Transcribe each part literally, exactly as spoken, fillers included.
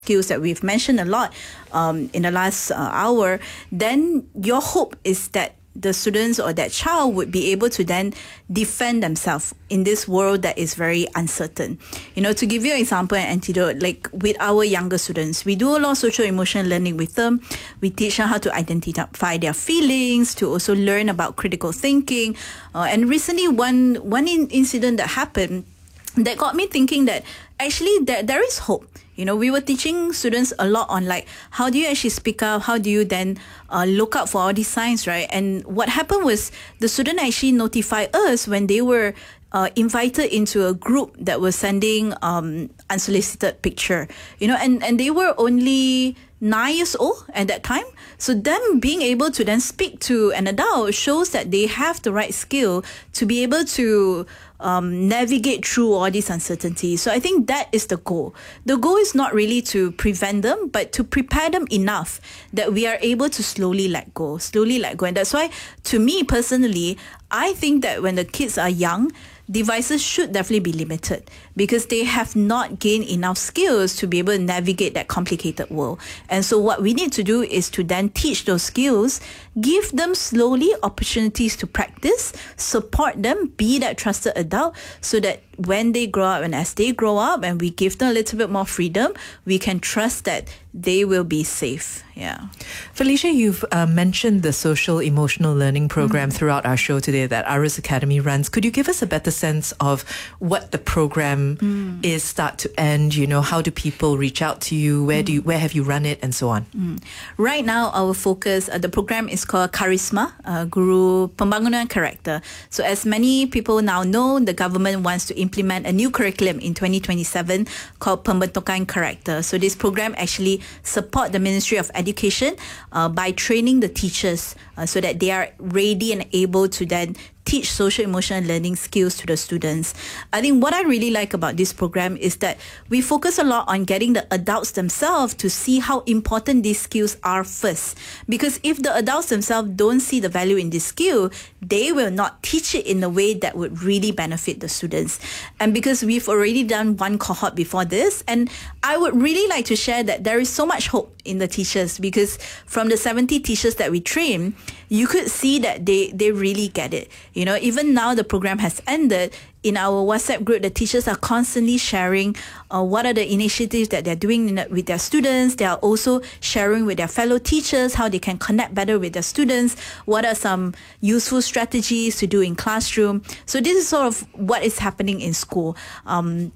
skills that we've mentioned a lot um, in the last uh, hour, then your hope is that the students or that child would be able to then defend themselves in this world that is very uncertain. You know, to give you an example, an antidote, like with our younger students, we do a lot of social emotional learning with them. We teach them how to identify their feelings, to also learn about critical thinking. Uh, and recently, one one in- incident that happened that got me thinking that actually there, there is hope. You know, we were teaching students a lot on like, how do you actually speak up? How do you then uh, look out for all these signs, right? And what happened was the student actually notified us when they were uh, invited into a group that was sending um, unsolicited picture, you know, and, and they were only nine years old at that time. So them being able to then speak to an adult shows that they have the right skill to be able to um, navigate through all these uncertainties. So I think that is the goal. The goal is not really to prevent them, but to prepare them enough that we are able to slowly let go, slowly let go. And that's why, to me personally, I think that when the kids are young, devices should definitely be limited because they have not gained enough skills to be able to navigate that complicated world. And so what we need to do is to then teach those skills, give them slowly opportunities to practice, support them, be that trusted adult, so that when they grow up and as they grow up and we give them a little bit more freedom, we can trust that they will be safe. Yeah. Felicia, you've uh, mentioned the social emotional learning program mm. throughout our show today that Aris Academy runs. Could you give us a better sense of what the program mm. is start to end? You know, how do people reach out to you? Where mm. do you, where have you run it, and so on? Mm. Right now, our focus, uh, the program is called Karisma, uh, Guru Pembangunan Karakter. So as many people now know, the government wants to implement a new curriculum in twenty twenty-seven called Pembentukan Karakter. So this program actually support the Ministry of Education uh, by training the teachers uh, so that they are ready and able to then teach social emotional learning skills to the students. I think what I really like about this program is that we focus a lot on getting the adults themselves to see how important these skills are first. Because if the adults themselves don't see the value in this skill, they will not teach it in a way that would really benefit the students. And because we've already done one cohort before this, and I would really like to share that there is so much hope in the teachers, because from the seventy teachers that we train, you could see that they, they really get it. You know, even now the program has ended, in our WhatsApp group, the teachers are constantly sharing uh, what are the initiatives that they're doing in, with their students. They are also sharing with their fellow teachers how they can connect better with their students. What are some useful strategies to do in classroom? So this is sort of what is happening in school. Um,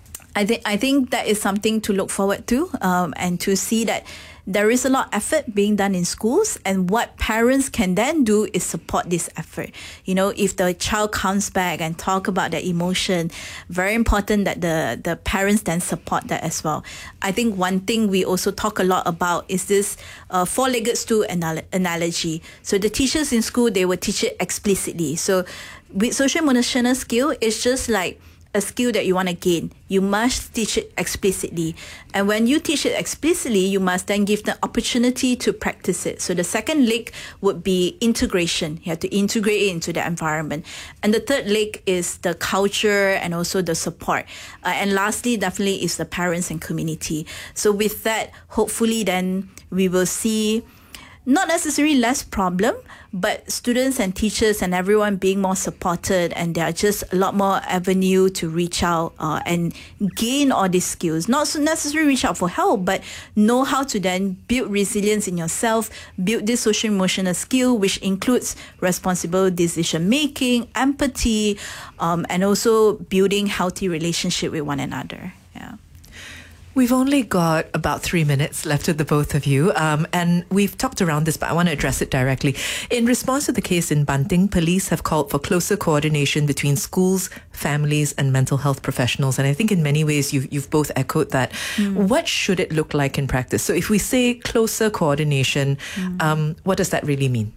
I think I think that is something to look forward to, um, and to see that there is a lot of effort being done in schools, and what parents can then do is support this effort. You know, if the child comes back and talk about their emotion, very important that the, the parents then support that as well. I think one thing we also talk a lot about is this uh, four-legged stool anal- analogy. So the teachers in school, they will teach it explicitly. So with social emotional skill, it's just like a skill that you want to gain. You must teach it explicitly. And when you teach it explicitly, you must then give the opportunity to practice it. So the second leg would be integration. You have to integrate it into the environment. And the third leg is the culture and also the support. Uh, and lastly, definitely is the parents and community. So with that, hopefully then we will see not necessarily less problem, but students and teachers and everyone being more supported, and there are just a lot more avenue to reach out uh, and gain all these skills. Not so necessarily reach out for help, but know how to then build resilience in yourself, build this social emotional skill, which includes responsible decision making, empathy, um, and also building healthy relationship with one another. Yeah. We've only got about three minutes left with the both of you, um, and we've talked around this, but I want to address it directly. In response to the case in Banting, police have called for closer coordination between schools, families, and mental health professionals. And I think in many ways you've, you've both echoed that. Mm. What should it look like in practice? So if we say closer coordination, mm. um, what does that really mean?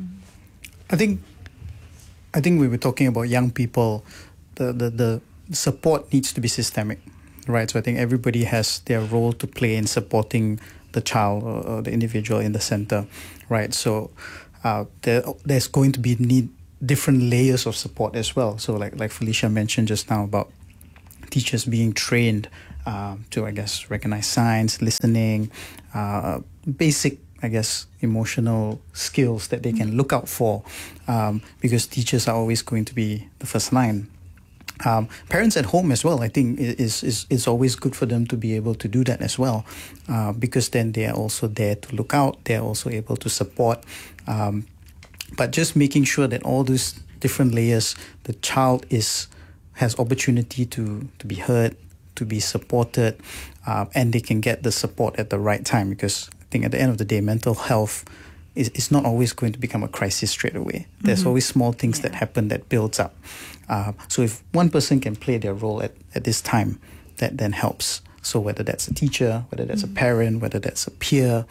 I think, I think we were talking about young people. The, the, the support needs to be systemic. Right, so I think everybody has their role to play in supporting the child or, or the individual in the center, right? So uh, there, there's going to be need different layers of support as well. So like like Felicia mentioned just now about teachers being trained uh, to, I guess, recognize signs, listening, uh, basic, I guess, emotional skills that they can look out for, um, because teachers are always going to be the first line. Um, parents at home as well, I think, is, is is always good for them to be able to do that as well, uh, because then they are also there to look out. They are also able to support. Um, but just making sure that all those different layers, the child is has opportunity to to be heard, to be supported, uh, and they can get the support at the right time. Because I think at the end of the day, mental health is, is not always going to become a crisis straight away. There's mm-hmm. always small things yeah. that happen that builds up. Uh, so if one person can play their role at, at this time, that then helps. So whether that's a teacher, whether that's mm-hmm. a parent, whether that's a peer,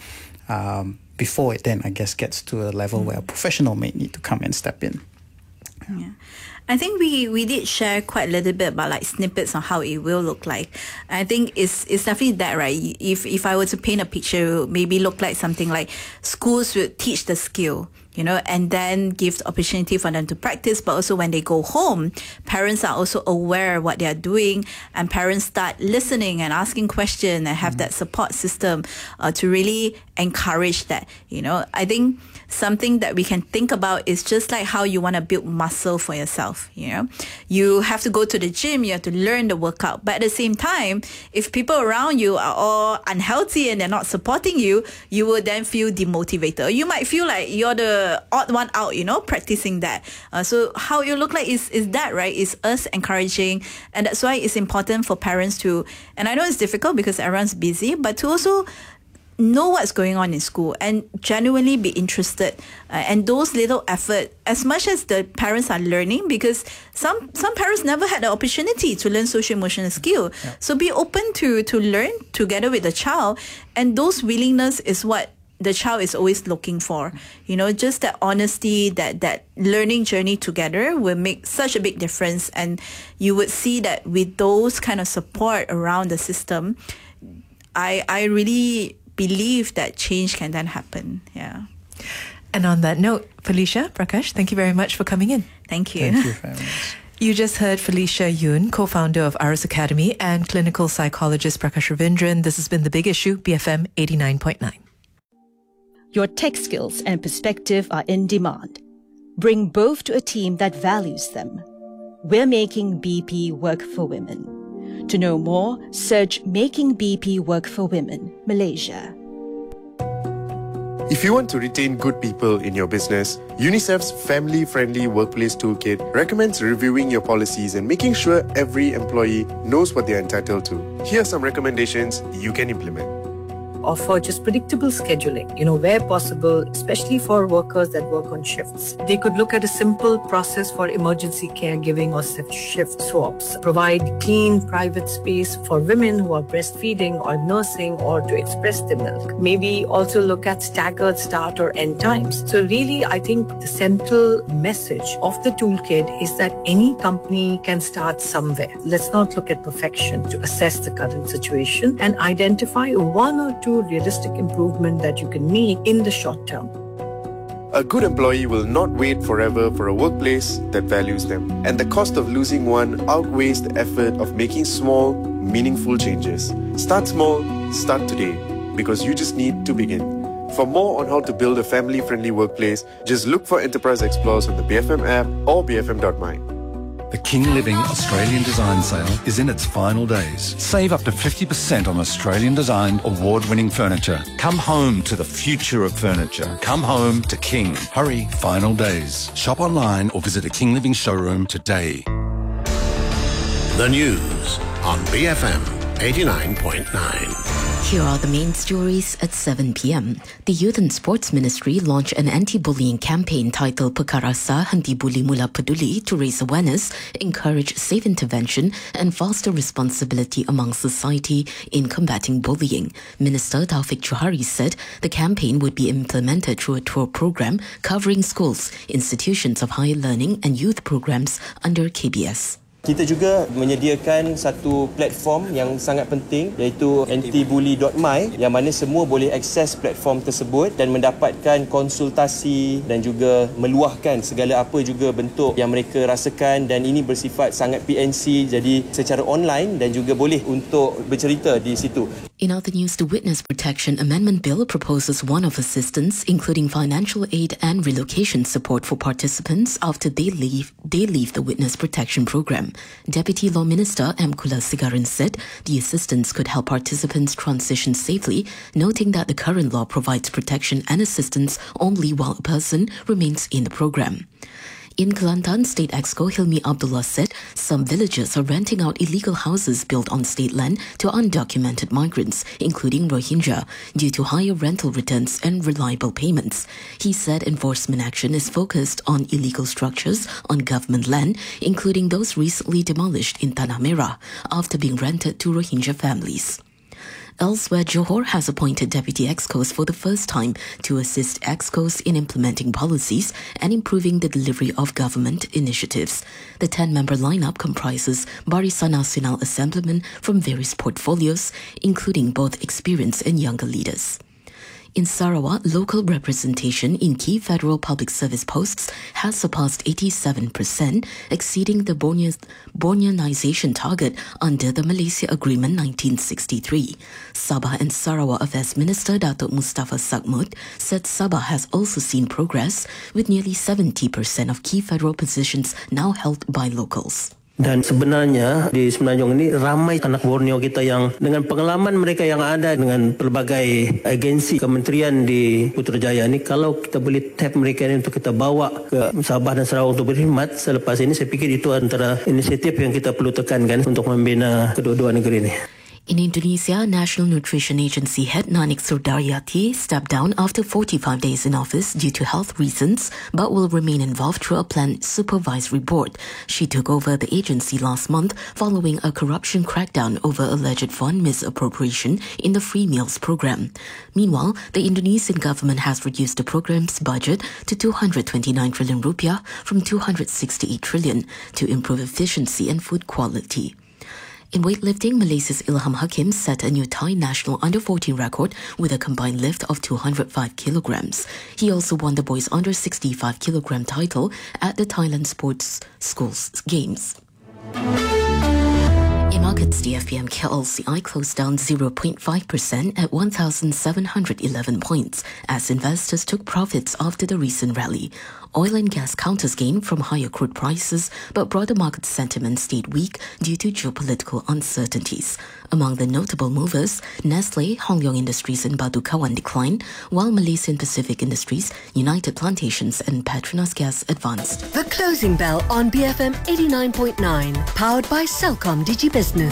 um, before it then, I guess, gets to a level mm-hmm. where a professional may need to come and step in. Yeah. I think we, we did share quite a little bit about like snippets on how it will look like. I think it's it's definitely that, right? If if I were to paint a picture, it would maybe look like something like schools would teach the skill, you know, and then give the opportunity for them to practice. But also when they go home, parents are also aware of what they are doing, and parents start listening and asking questions and have mm-hmm. that support system uh, to really encourage that, you know. I think something that we can think about is just like how you want to build muscle for yourself, you know. You have to go to the gym, you have to learn the workout. But at the same time, if people around you are all unhealthy and they're not supporting you, you will then feel demotivated. Or you might feel like you're the odd one out, you know, practicing that. Uh, so how you look like is, is that, right? Is us encouraging. And that's why it's important for parents to, and I know it's difficult because everyone's busy, but to also know what's going on in school and genuinely be interested, uh, and those little effort, as much as the parents are learning, because some some parents never had the opportunity to learn social emotional skill. Yeah. So be open to to learn together with the child, and those willingness is what the child is always looking for. You know, just that honesty, that that learning journey together will make such a big difference. And you would see that with those kind of support around the system, I I really believe that change can then happen. Yeah. And on that note, Felicia, Prakash, thank you very much for coming in. Thank you. Thank you very much. You just heard Felicia Yoon, co-founder of Aris Academy, and clinical psychologist Prakash Ravindran. This has been The Big Issue, B F M eighty-nine point nine. Your tech skills and perspective are in demand. Bring both to a team that values them. We're making B P work for women. To know more, search Making B P Work for Women, Malaysia. If you want to retain good people in your business, UNICEF's Family-Friendly Workplace Toolkit recommends reviewing your policies and making sure every employee knows what they're entitled to. Here are some recommendations you can implement. Offer just predictable scheduling, you know, where possible, especially for workers that work on shifts. They could look at a simple process for emergency caregiving or shift swaps. Provide clean, private space for women who are breastfeeding or nursing or to express their milk. Maybe also look at staggered start or end times. So really, I think the central message of the toolkit is that any company can start somewhere. Let's not look at perfection to assess the current situation and identify one or two realistic improvement that you can make in the short term. A good employee will not wait forever for a workplace that values them, and the cost of losing one outweighs the effort of making small, meaningful changes. Start small, start today, because you just need to begin. For more on how to build a family-friendly workplace, just look for Enterprise Explorers on the B F M app or b f m dot my. The King Living Australian Design Sale is in its final days. Save up to fifty percent on Australian designed award-winning furniture. Come home to the future of furniture. Come home to King. Hurry, final days. Shop online or visit a King Living showroom today. The news on B F M eighty-nine point nine. Here are the main stories at seven p.m. The Youth and Sports Ministry launched an anti-bullying campaign titled Perkara Sah Henti Bully Mula Peduli to raise awareness, encourage safe intervention and foster responsibility among society in combating bullying. Minister Taufik Johari said the campaign would be implemented through a tour program covering schools, institutions of higher learning and youth programs under K B S. Kita juga menyediakan satu platform yang sangat penting iaitu anti bully dot my yang mana semua boleh akses platform tersebut dan mendapatkan konsultasi dan juga meluahkan segala apa juga bentuk yang mereka rasakan, dan ini bersifat sangat P N C, jadi secara online dan juga boleh untuk bercerita di situ. In other news, the Witness Protection Amendment Bill proposes one-off assistance, including financial aid and relocation support for participants after they leave they leave the Witness Protection Program. Deputy Law Minister M. Kulasigaran said the assistance could help participants transition safely, noting that the current law provides protection and assistance only while a person remains in the program. In Kelantan, State Exco Hilmi Abdullah said some villagers are renting out illegal houses built on state land to undocumented migrants, including Rohingya, due to higher rental returns and reliable payments. He said enforcement action is focused on illegal structures on government land, including those recently demolished in Tanah Merah after being rented to Rohingya families. Elsewhere, Johor has appointed deputy excos for the first time to assist excos in implementing policies and improving the delivery of government initiatives. The ten-member lineup comprises Barisan Nasional Assemblymen from various portfolios, including both experienced and younger leaders. In Sarawak, local representation in key federal public service posts has surpassed eighty-seven percent, exceeding the Borneanization target under the Malaysia Agreement nineteen sixty-three. Sabah and Sarawak Affairs Minister Datuk Mustafa Sakmut said Sabah has also seen progress, with nearly seventy percent of key federal positions now held by locals. Dan sebenarnya di Semenanjung ini ramai anak Borneo kita yang dengan pengalaman mereka yang ada dengan pelbagai agensi kementerian di Putrajaya ini, kalau kita boleh tap mereka ini untuk kita bawa ke Sabah dan Sarawak untuk berkhidmat selepas ini, saya fikir itu antara inisiatif yang kita perlu tekankan untuk membina kedua-dua negeri ini. In Indonesia, National Nutrition Agency head Nanik Surdaryati stepped down after forty-five days in office due to health reasons, but will remain involved through a planned supervisory board. She took over the agency last month following a corruption crackdown over alleged fund misappropriation in the free meals program. Meanwhile, the Indonesian government has reduced the program's budget to two hundred twenty-nine trillion rupiah from two hundred sixty-eight trillion to improve efficiency and food quality. In weightlifting, Malaysia's Ilham Hakim set a new Thai national under fourteen record with a combined lift of two hundred five kilograms. He also won the boys under sixty-five kilogram title at the Thailand Sports Schools Games. In markets, the F B M K L C I closed down zero point five percent at one thousand seven hundred eleven points as investors took profits after the recent rally. Oil and gas counters gained from higher crude prices, but broader market sentiment stayed weak due to geopolitical uncertainties. Among the notable movers, Nestle, Hong Leong Industries and Batu Kawan declined, while Malaysian Pacific Industries, United Plantations and Petronas Gas advanced. The Closing Bell on B F M eighty-nine point nine, powered by Celcom DigiBusiness.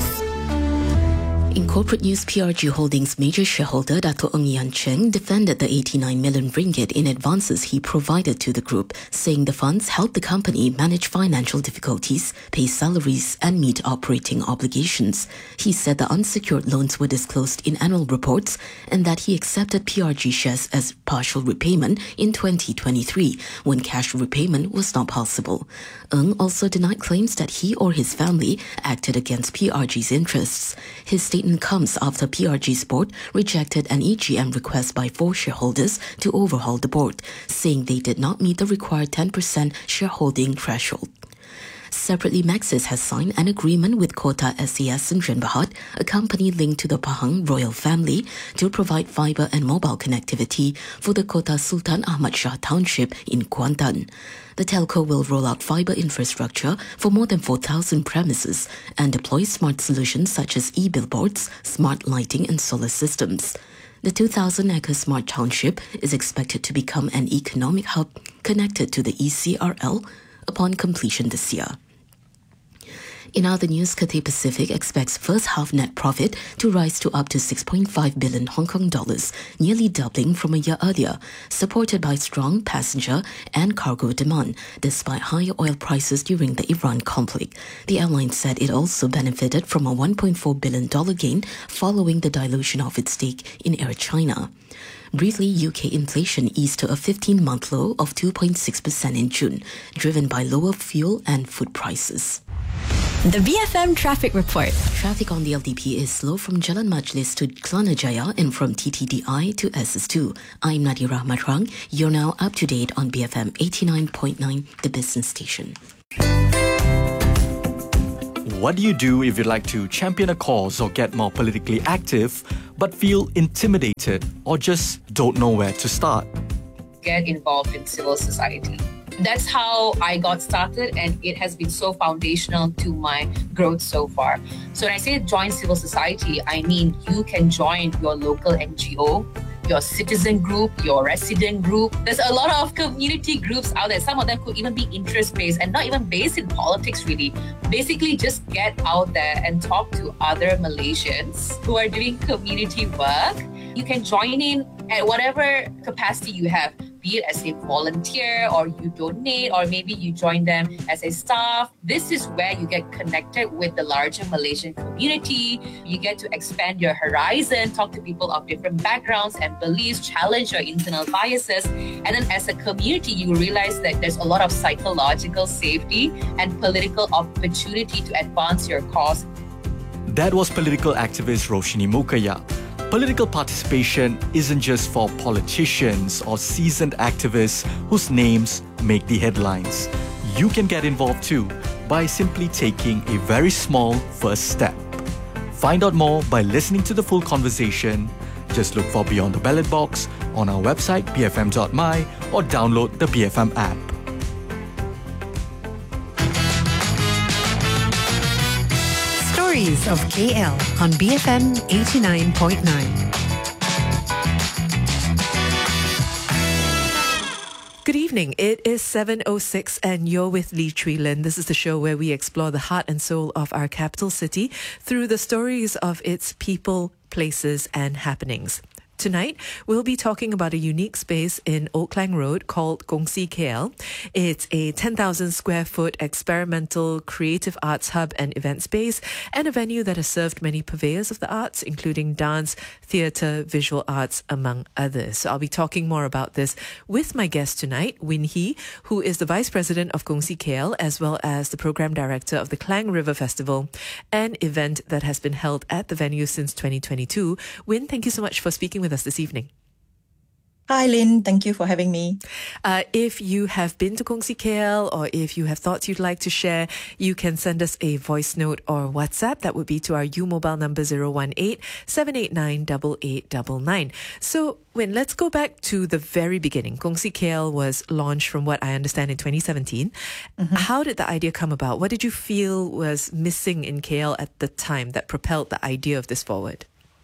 In corporate news, P R G Holdings' major shareholder Dato' Ng Yan Cheng defended the eighty-nine million ringgit in advances he provided to the group, saying the funds helped the company manage financial difficulties, pay salaries and meet operating obligations. He said the unsecured loans were disclosed in annual reports and that he accepted P R G shares as partial repayment in twenty twenty-three when cash repayment was not possible. Ng also denied claims that he or his family acted against P R G's interests. His statement comes after P R G's board rejected an E G M request by four shareholders to overhaul the board, saying they did not meet the required ten percent shareholding threshold. Separately, Maxis has signed an agreement with Kota S E S in Sdn Bhd, a company linked to the Pahang royal family, to provide fibre and mobile connectivity for the Kota Sultan Ahmad Shah township in Kuantan. The telco will roll out fibre infrastructure for more than four thousand premises and deploy smart solutions such as e-billboards, smart lighting and solar systems. The two thousand acre smart township is expected to become an economic hub connected to the E C R L upon completion this year. In other news, Cathay Pacific expects first half net profit to rise to up to six point five billion Hong Kong dollars, nearly doubling from a year earlier, supported by strong passenger and cargo demand, despite higher oil prices during the Iran conflict. The airline said it also benefited from a one point four billion dollars gain following the dilution of its stake in Air China. Briefly, U K inflation eased to a fifteen-month low of two point six percent in June, driven by lower fuel and food prices. The B F M Traffic Report. Traffic on the L D P is slow from Jalan Majlis to Kelana Jaya and from T T D I to S S two. I'm Nadia Rahmatrang. You're now up to date on B F M eighty-nine point nine, the business station. What do you do if you'd like to champion a cause or get more politically active, but feel intimidated or just don't know where to start? Get involved in civil society. That's how I got started, and it has been so foundational to my growth so far. So when I say join civil society, I mean you can join your local N G O, your citizen group, your resident group. There's a lot of community groups out there. Some of them could even be interest-based and not even based in politics, really. Basically, just get out there and talk to other Malaysians who are doing community work. You can join in at whatever capacity you have, be it as a volunteer or you donate, or maybe you join them as a staff. This is where you get connected with the larger Malaysian community. You get to expand your horizon, talk to people of different backgrounds and beliefs, challenge your internal biases. And then as a community, you realize that there's a lot of psychological safety and political opportunity to advance your cause. That was political activist Roshini Mukaya. Political participation isn't just for politicians or seasoned activists whose names make the headlines. You can get involved too by simply taking a very small first step. Find out more by listening to the full conversation. Just look for Beyond the Ballot Box on our website b f m dot m y or download the B F M app. Stories of K L on B F M eighty-nine point nine. Good evening. It is seven oh six and you're with Lee Tree Lin. This is the show where we explore the heart and soul of our capital city through the stories of its people, places and happenings. Tonight, we'll be talking about a unique space in Oak Klang Road called Kongsi K L. It's a ten thousand square foot experimental creative arts hub and event space, and a venue that has served many purveyors of the arts, including dance, theatre, visual arts, among others. So I'll be talking more about this with my guest tonight, Win Hee, who is the Vice President of Kongsi K L, as well as the Program Director of the Klang River Festival, an event that has been held at the venue since twenty twenty-two. Win, thank you so much for speaking with with us this evening. Hi, Lynn. Thank you for having me. Uh, if you have been to Kongsi K L or if you have thoughts you'd like to share, you can send us a voice note or WhatsApp. That would be to our U mobile number zero one eight, seven eight nine, eight eight nine nine. So, Win, let's go back to the very beginning. Kongsi K L was launched, from what I understand, in twenty seventeen. Mm-hmm. How did the idea come about? What did you feel was missing in K L at the time that propelled the idea of this forward?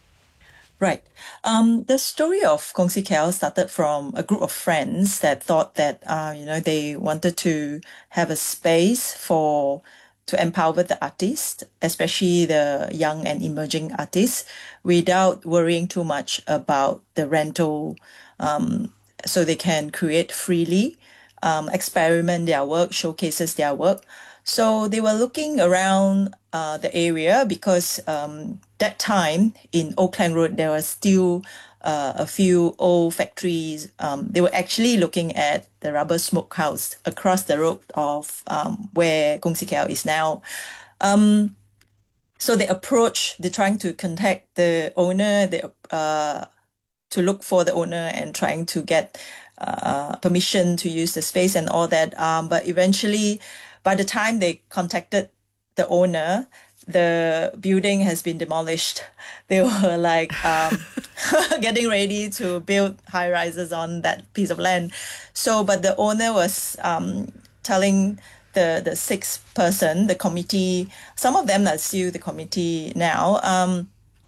Right. Um, the story of Kongsi K L started from a group of friends that thought that, uh, you know, they wanted to have a space for, to empower the artists, especially the young and emerging artists, without worrying too much about the rental, um, so they can create freely, um, experiment their work, showcases their work. So they were looking around uh, the area because um, that time in Oak Klang Road, there was still uh, a few old factories. Um, they were actually looking at the rubber smokehouse across the road of um, where Kongsi K L is now. Um, so they approached, they're trying to contact the owner, they, uh, to look for the owner and trying to get uh, permission to use the space and all that. Um, but eventually, by the time they contacted the owner, the building has been demolished. They were like um, getting ready to build high rises on that piece of land. So, but the owner was um, telling the the sixth person, the committee, some of them are still the committee now, um,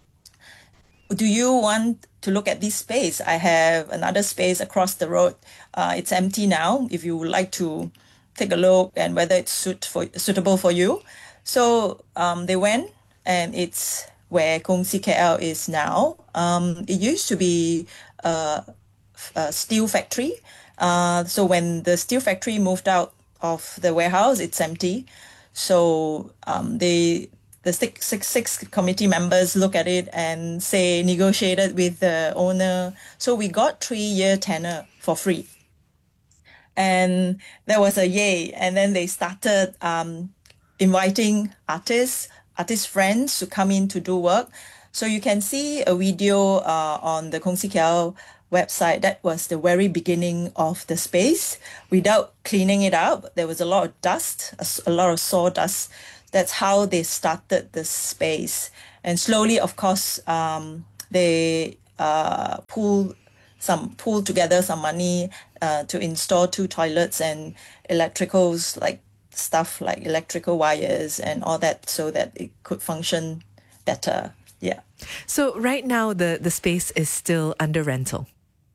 do you want to look at this space? I have another space across the road. Uh, it's empty now. If you would like to take a look and whether it's suit for, suitable for you. So um, they went, and it's where Kongsi K L is now. Um, it used to be a, a steel factory. Uh, so when the steel factory moved out of the warehouse, it's empty. So um, they, the six, six, six committee members look at it and say, negotiated with the owner. So we got three-year tenure for free. And there was a yay. And then they started um, inviting artists, artist friends to come in to do work. So you can see a video uh, on the Kongsi K L website. That was the very beginning of the space. Without cleaning it up, there was a lot of dust, a, a lot of sawdust. That's how they started the space. And slowly, of course, um, they uh, pull some pull together some money uh, to install two toilets and electricals, like stuff like electrical wires and all that, so that it could function better. Yeah. So right now, the, the space is still under rental?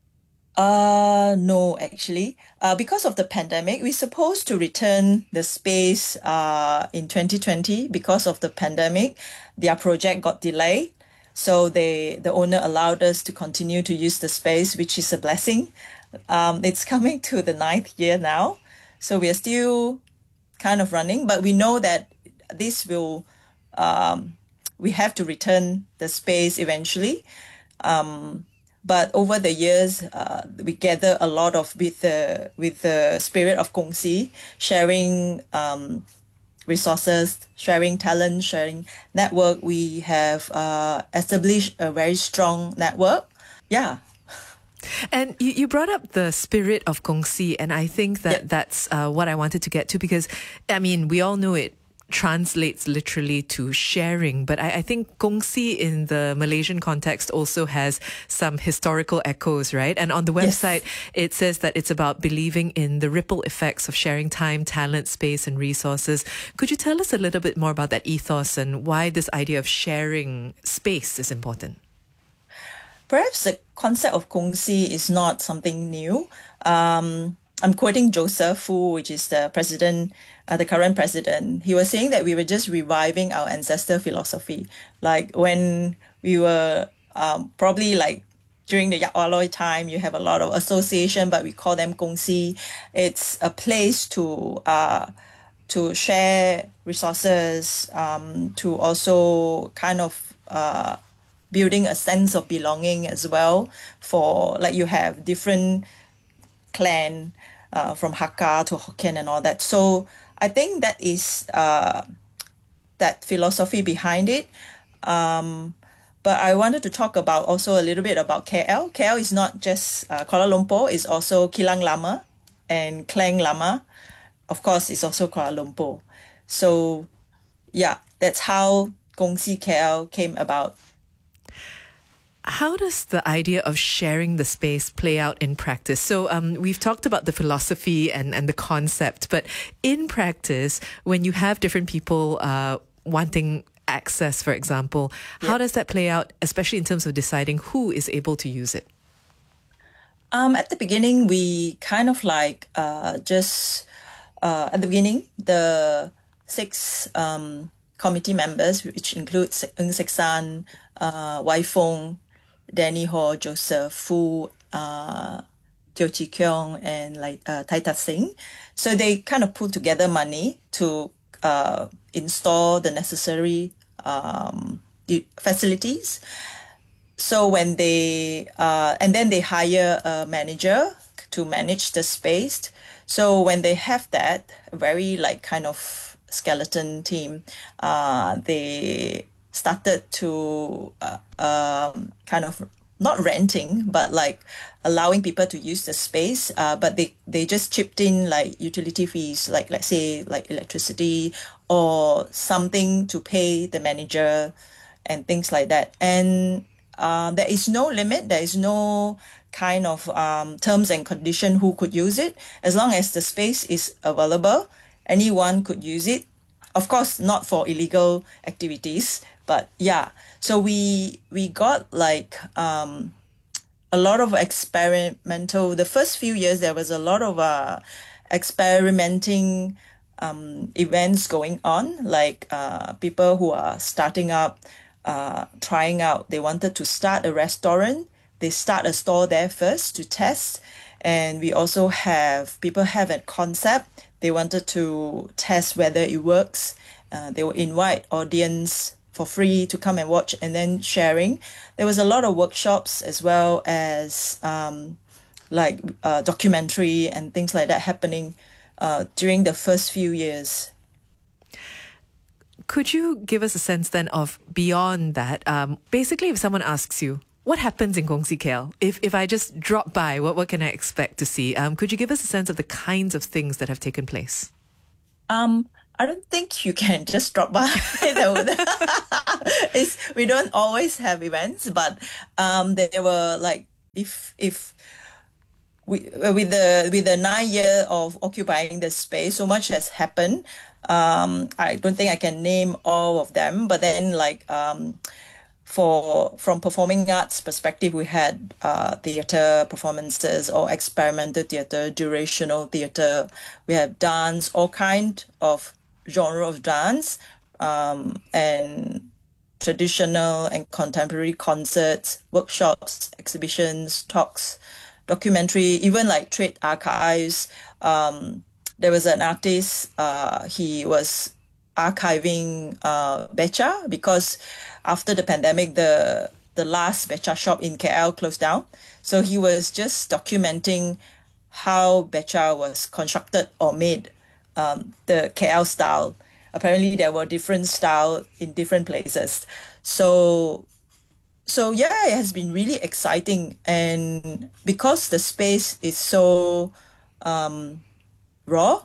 Uh, no, actually. Uh, because of the pandemic, we're supposed to return the space uh, in twenty twenty. Because of the pandemic, their project got delayed. So they, the owner allowed us to continue to use the space, which is a blessing. Um, it's coming to the ninth year now. So we are still kind of running, but we know that this will, um, we have to return the space eventually. Um, but over the years, uh, we gather a lot of, with the, with the spirit of Kongsi, sharing um, resources, sharing talent, sharing network. We have uh, established a very strong network. Yeah. And you, you brought up the spirit of Kongsi, and I think that yep. that's uh, what I wanted to get to, because, I mean, we all know it translates literally to sharing, but I, I think Kongsi in the Malaysian context also has some historical echoes, right? And on the website, yes. it says that it's about believing in the ripple effects of sharing time, talent, space, and resources. Could you tell us a little bit more about that ethos and why this idea of sharing space is important? Perhaps the concept of Kongsi is not something new. Um, I'm quoting Joseph Foo, which is the president, uh, the current president. He was saying that we were just reviving our ancestor philosophy. Like when we were um, probably like during the Yak Waloi time, you have a lot of association, but we call them Kongsi. It's a place to uh, to share resources, um, to also kind of uh, building a sense of belonging as well. For like you have different clan uh, from Hakka to Hokkien and all that. So I think that is uh, that philosophy behind it. Um, but I wanted to talk about also a little bit about K L. K L is not just uh, Kuala Lumpur, it's also Kilang Lama and Klang Lama. Of course, it's also Kuala Lumpur. So yeah, that's how Kongsi K L came about. How does the idea of sharing the space play out in practice? So um, we've talked about the philosophy and, and the concept, but in practice, when you have different people uh, wanting access, for example, yeah. how does that play out, especially in terms of deciding who is able to use it? Um, at the beginning, we kind of like uh, just, uh, at the beginning, the six um, committee members, which includes Ng Sek San, uh, Wai Fong, Danny Ho, Joseph Foo, uh, Teo Chi Keong, and like uh, Tai Tat Singh. So they kind of put together money to uh, install the necessary um, facilities. So when they, uh, and then they hire a manager to manage the space. So when they have that very like kind of skeleton team, uh, they started to uh, um, kind of not renting, but like allowing people to use the space. Uh, but they, they just chipped in like utility fees, like let's say like electricity or something to pay the manager and things like that. And uh, there is no limit. There is no kind of um, terms and condition who could use it. As long as the space is available, anyone could use it. Of course, not for illegal activities. But yeah, so we we got like um, a lot of experimental. The first few years, there was a lot of uh, experimenting um, events going on, like uh, people who are starting up, uh, trying out. They wanted to start a restaurant. They start a store there first to test. And we also have people have a concept. They wanted to test whether it works. Uh, they will invite audience for free to come and watch, and then sharing. There was a lot of workshops as well as um, like uh, documentary and things like that happening uh, during the first few years. could you give us a sense then of beyond that? Um, basically, if someone asks you, what happens in Kongsi K L? If if I just drop by, what, what can I expect to see? Um, could you give us a sense of the kinds of things that have taken place? Um, I don't think you can just drop by. it's, we don't always have events, but um, there were like if if we with the with the nine year of occupying the space, so much has happened. Um, I don't think I can name all of them, but then like um, for from performing arts perspective, we had uh, theater performances or experimental theater, durational theater. We have dance, all kind of genre of dance, um, and traditional and contemporary concerts, workshops, exhibitions, talks, documentary, even like trade archives. Um, there was an artist, uh, he was archiving uh, Becha because after the pandemic, the the last Becha shop in K L closed down. So he was just documenting how Becha was constructed or made, um, the K L style. Apparently, there were different styles in different places. So, so yeah, it has been really exciting. And because the space is so um, raw,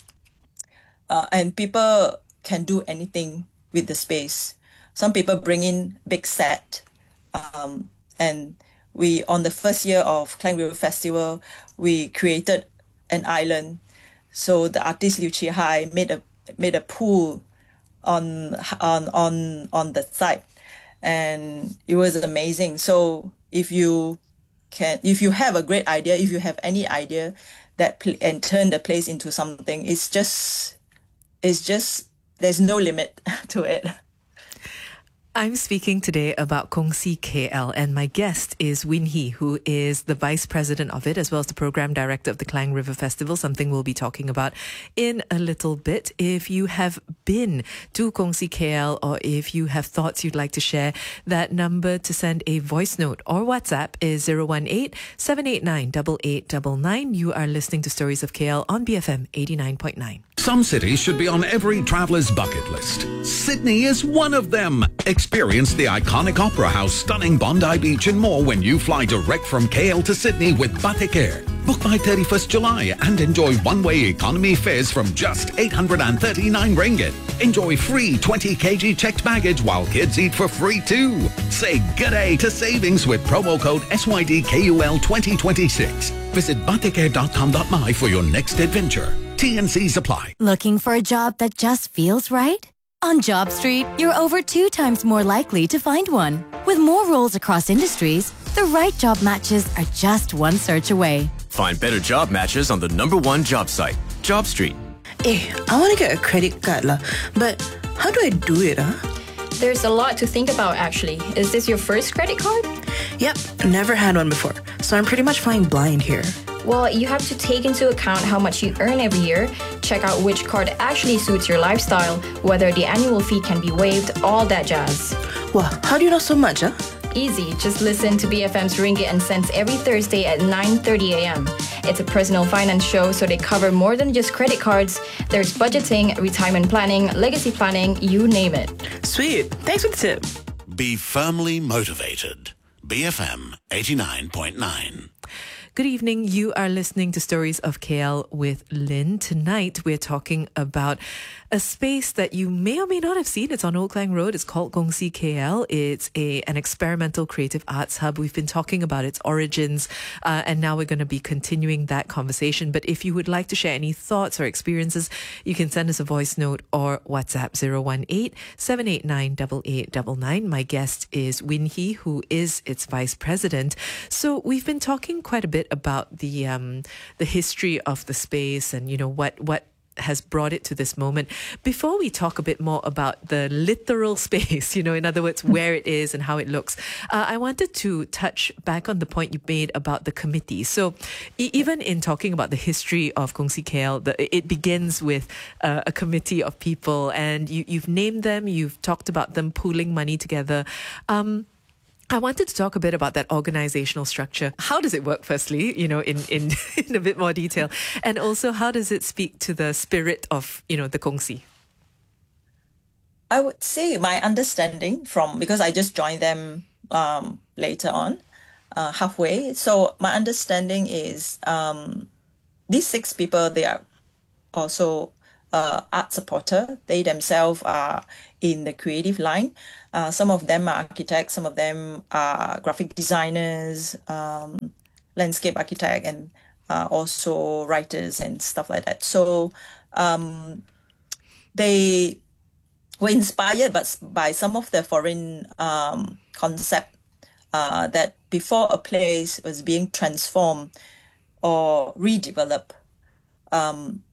uh, and people can do anything with the space. Some people bring in big set, um, and we on the first year of Klang River Festival, we created an island. So the artist Liu Chi Hai made a made a pool on on on on the site, and it was amazing. So if you can, if you have a great idea, if you have any idea that pl- and turn the place into something, it's just it's just there's no limit to it. I'm speaking today about Kongsi K L, and my guest is Win Hee, who is the vice president of it, as well as the program director of the Klang River Festival, something we'll be talking about in a little bit. If you have been to Kongsi K L, or if you have thoughts you'd like to share, that number to send a voice note or WhatsApp is zero one eight, seven eight nine, eight eight nine nine. You are listening to Stories of K L on B F M eighty-nine point nine. Some cities should be on every traveller's bucket list. Sydney is one of them. Experience the iconic Opera House, stunning Bondi Beach and more when you fly direct from K L to Sydney with Batik Air. Book by thirty-first July and enjoy one-way economy fares from just eight hundred thirty-nine ringgit. Enjoy free twenty kilograms checked baggage while kids eat for free too. Say g'day to savings with promo code S Y D K U L twenty twenty-six. Visit batik air dot com dot my for your next adventure. T and C's apply. Looking for a job that just feels right? On JobStreet, you're over two times more likely to find one. With more roles across industries, the right job matches are just one search away. Find better job matches on the number one job site, JobStreet. Eh, I want to get a credit card lah, but how do I do it, huh? There's a lot to think about actually. Is this your first credit card? Yep, never had one before, so I'm pretty much flying blind here. Well, you have to take into account how much you earn every year, check out which card actually suits your lifestyle, whether the annual fee can be waived, all that jazz. Wow, how do you know so much, huh? Easy, just listen to B F M's Ringgit and Cents every Thursday at nine thirty a.m. It's a personal finance show, so they cover more than just credit cards. There's budgeting, retirement planning, legacy planning, you name it. Sweet, thanks for the tip. Be firmly motivated. B F M eighty-nine point nine. Good evening. You are listening to Stories of K L with Lynn. Tonight, we're talking about a space that you may or may not have seen. It's on Old Klang Road. It's called Kongsi K L. It's a an experimental creative arts hub. We've been talking about its origins, uh, and now we're going to be continuing that conversation. But if you would like to share any thoughts or experiences, you can send us a voice note or WhatsApp zero one eight, seven eight nine, eight eight nine nine. My guest is Win Hee, who is its vice president. So we've been talking quite a bit about the um, the history of the space and, you know, what what has brought it to this moment. Before we talk a bit more about the literal space, you know, in other words, where it is and how it looks, uh, I wanted to touch back on the point you made about the committee. So e- even in talking about the history of Kongsi K L, the, it begins with uh, a committee of people, and you, you've named them, you've talked about them pooling money together. Um, I wanted to talk a bit about that organizational structure. How does it work, firstly, you know, in, in, in a bit more detail? And also, how does it speak to the spirit of, you know, the Kongsi? I would say my understanding from, because I just joined them um, later on, uh, halfway. So my understanding is um, these six people, they are also uh, art supporter. They themselves are in the creative line. Uh, some of them are architects, some of them are graphic designers, um, landscape architect, and uh, also writers and stuff like that. So um, they were inspired but by some of the foreign um, concept uh, that before a place was being transformed or redeveloped, um,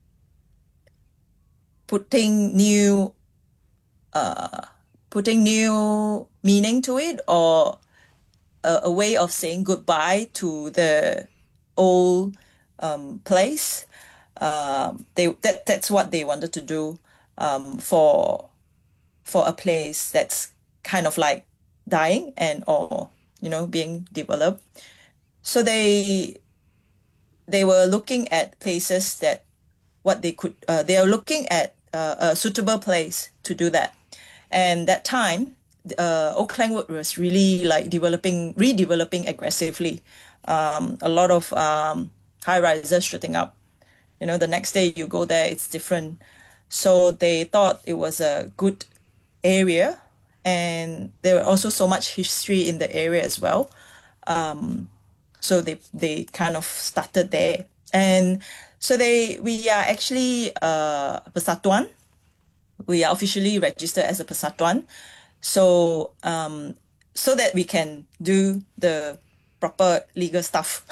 putting new uh, putting new meaning to it, or a, a way of saying goodbye to the old um, place. Uh, they that that's what they wanted to do um, for for a place that's kind of like dying and or you know being developed. So they they were looking at places that what they could uh, they are looking at uh, a suitable place to do that. And that time, uh, Oak Klang Road was really like developing, redeveloping aggressively. Um, a lot of um, high rises shooting up. You know, the next day you go there, it's different. So they thought it was a good area, and there were also so much history in the area as well. Um, so they they kind of started there, and so they we are actually uh, Persatuan. We are officially registered as a Persatuan, so um, so that we can do the proper legal stuff.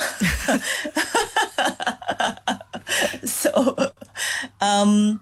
so, um,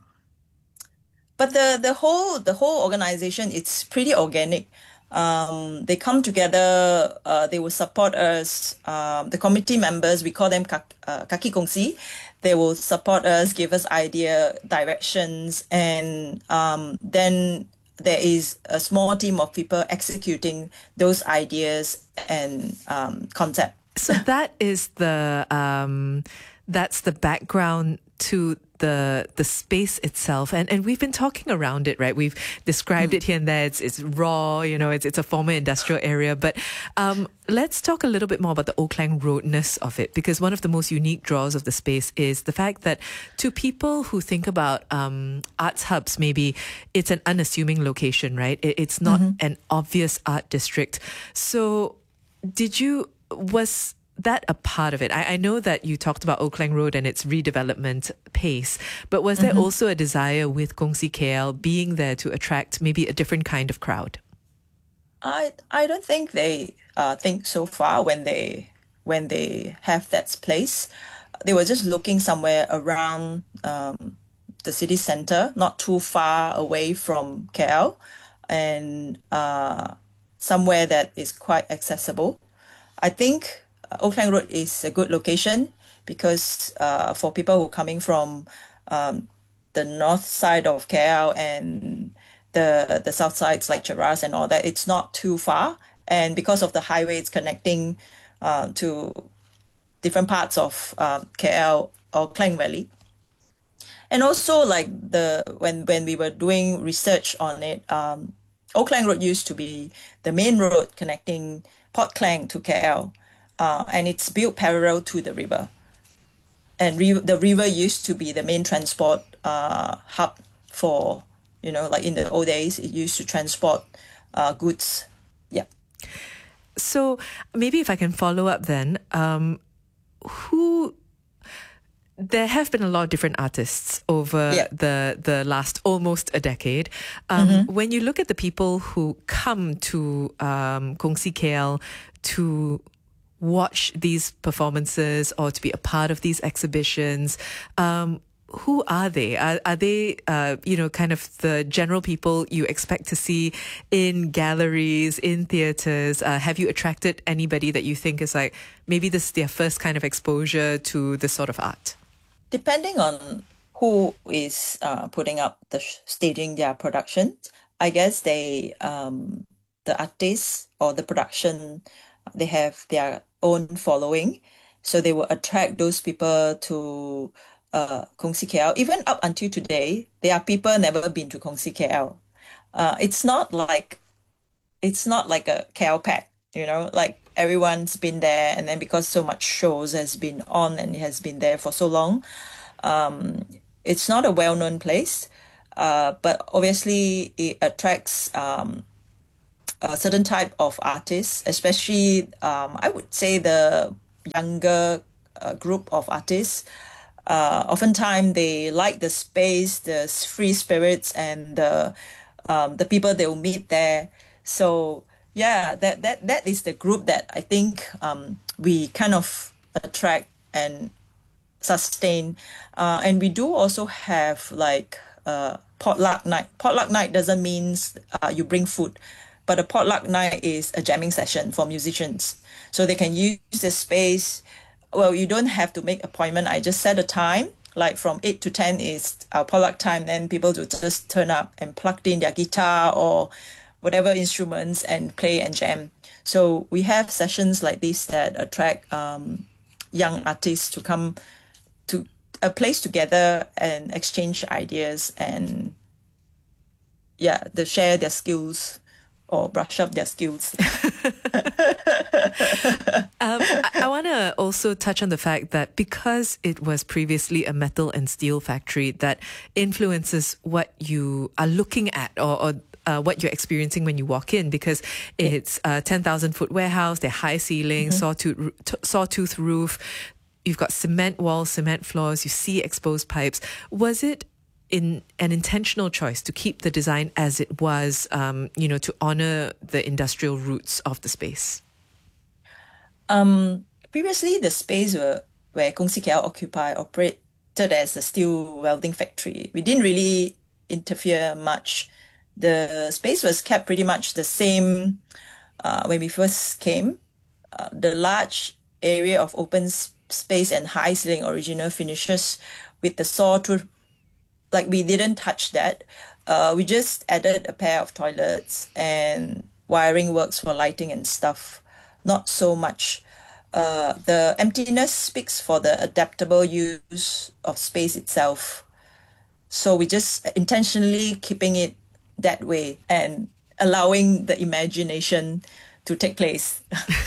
but the the whole the whole organization, it's pretty organic. Um, they come together. Uh, they will support us. Um, the committee members, we call them kaki, uh, kaki kongsi. They will support us, give us idea, directions, and um, then there is a small team of people executing those ideas and um, concept. So that is the um, that's the background to the the space itself, and and we've been talking around it, right? We've described mm. it here and there. It's it's raw, you know. It's it's a former industrial area, but um, let's talk a little bit more about the Oak Klang Roadness of it, because one of the most unique draws of the space is the fact that to people who think about um, arts hubs, maybe it's an unassuming location, right? It, it's not mm-hmm. an obvious art district. So, did you was that a part of it? I, I know that you talked about Oak Klang Road and its redevelopment pace, but was there mm-hmm. also a desire with Kongsi K L being there to attract maybe a different kind of crowd? I I don't think they uh, think so far when they when they have that place. They were just looking somewhere around um, the city center, not too far away from K L, and uh, somewhere that is quite accessible. I think Oak Klang Road is a good location because uh, for people who are coming from um, the north side of K L and the the south sides like Cheras and all that, it's not too far. And because of the highway, it's connecting uh, to different parts of uh, K L or Klang Valley. And also, like the when when we were doing research on it, um, Oak Klang Road used to be the main road connecting Port Klang to K L. Uh, and it's built parallel to the river. And re- the river used to be the main transport uh, hub for, you know, like in the old days, it used to transport uh, goods. Yeah. So maybe if I can follow up then, um, who... There have been a lot of different artists over yeah. the the last almost a decade. Um, mm-hmm. When you look at the people who come to um, Kongsi K L to watch these performances or to be a part of these exhibitions, um, who are they? Are, are they, uh, you know, kind of the general people you expect to see in galleries, in theatres? Uh, have you attracted anybody that you think is like, maybe this is their first kind of exposure to this sort of art? Depending on who is uh, putting up the staging their production, I guess they, um, the artists or the production, they have their own following, so they will attract those people to uh, Kongsi K L. Even up until today, there are people never been to Kongsi K L. uh, it's not like it's not like a K L pack, you know, like everyone's been there, and then because so much shows has been on and it has been there for so long, um, it's not a well-known place, uh, but obviously it attracts um, a certain type of artists, especially um, I would say the younger uh, group of artists. Uh, oftentimes they like the space, the free spirits, and the um, the people they will meet there. So yeah, that that that is the group that I think um, we kind of attract and sustain. Uh, and we do also have like uh, potluck night. Potluck night doesn't mean uh, you bring food, but a potluck night is a jamming session for musicians, so they can use the space. Well, you don't have to make appointment. I just set a time, like from eight to ten is our potluck time. Then people will just turn up and plug in their guitar or whatever instruments and play and jam. So we have sessions like this that attract um, young artists to come to a place together and exchange ideas and yeah, they share their skills or brush up their skills. um, I, I want to also touch on the fact that because it was previously a metal and steel factory, that influences what you are looking at or, or uh, what you're experiencing when you walk in, because it's a ten thousand foot warehouse, they're high ceilings, mm-hmm. sawtooth, t- sawtooth roof, you've got cement walls, cement floors, you see exposed pipes. Was it in an intentional choice to keep the design as it was, um, you know, to honor the industrial roots of the space? Um, previously, the space where, where Kong Si K L Occupy operated as a steel welding factory. We didn't really interfere much. The space was kept pretty much the same uh, when we first came. Uh, the large area of open space and high ceiling original finishes with the sawtooth, like we didn't touch that. Uh, we just added a pair of toilets and wiring works for lighting and stuff. Not so much. Uh, the emptiness speaks for the adaptable use of space itself. So we just intentionally keeping it that way and allowing the imagination to take place.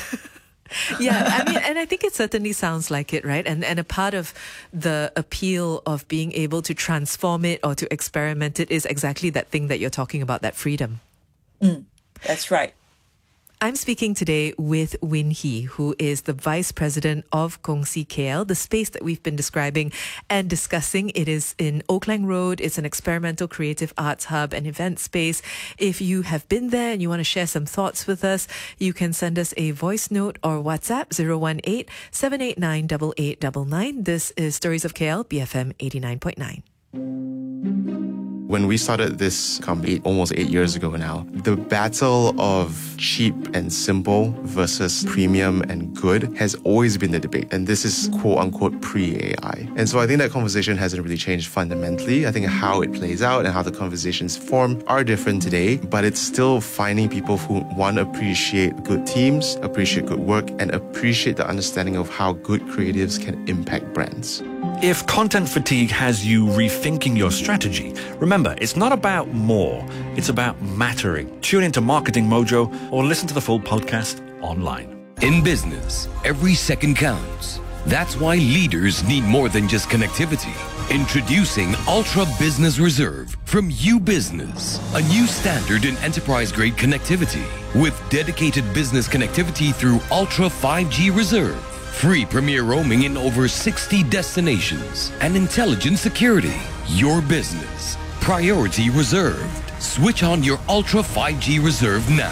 Yeah, I mean, and I think it certainly sounds like it, right? And and a part of the appeal of being able to transform it or to experiment it is exactly that thing that you're talking about, that freedom. Mm, that's right. I'm speaking today with Win Hee, who is the Vice President of Kong Si K L, the space that we've been describing and discussing. It is in Oaklang Road. It's an experimental creative arts hub and event space. If you have been there and you want to share some thoughts with us, you can send us a voice note or WhatsApp zero one eight, seven eight nine, eight eight nine nine. This is Stories of K L, B F M eighty-nine point nine. When we started this company almost eight years ago now, the battle of cheap and simple versus premium and good has always been the debate. And this is quote unquote pre-A I. And so I think that conversation hasn't really changed fundamentally. I think how it plays out and how the conversations form are different today, but it's still finding people who want to appreciate good teams, appreciate good work, and appreciate the understanding of how good creatives can impact brands. If content fatigue has you rethinking your strategy, remember, it's not about more, it's about mattering. Tune into Marketing Mojo or listen to the full podcast online. In business, every second counts. That's why leaders need more than just connectivity. Introducing Ultra Business Reserve from UBusiness, a new standard in enterprise-grade connectivity with dedicated business connectivity through Ultra five G Reserve. Free premier roaming in over sixty destinations and intelligent security. Your business. Priority reserved. Switch on your Ultra five G Reserve now.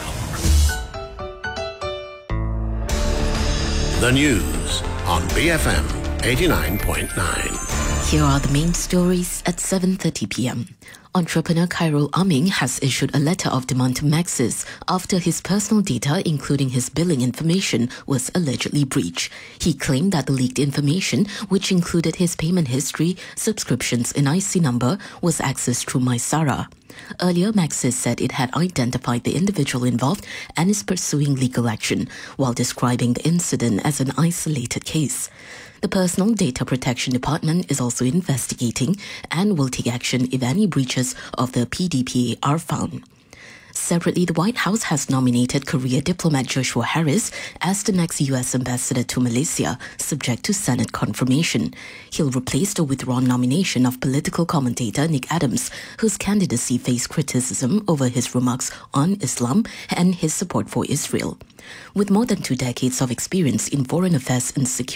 The news on B F M eighty-nine point nine. Here are the main stories at seven thirty p.m. Entrepreneur Khairul Aming has issued a letter of demand to Maxis after his personal data, including his billing information, was allegedly breached. He claimed that the leaked information, which included his payment history, subscriptions, and I C number, was accessed through MySara. Earlier, Maxis said it had identified the individual involved and is pursuing legal action, while describing the incident as an isolated case. The Personal Data Protection Department is also investigating and will take action if any breaches of the P D P A are found. Separately, the White House has nominated Korea diplomat Joshua Harris as the next U S ambassador to Malaysia, subject to Senate confirmation. He'll replace the withdrawn nomination of political commentator Nick Adams, whose candidacy faced criticism over his remarks on Islam and his support for Israel. With more than two decades of experience in foreign affairs and security,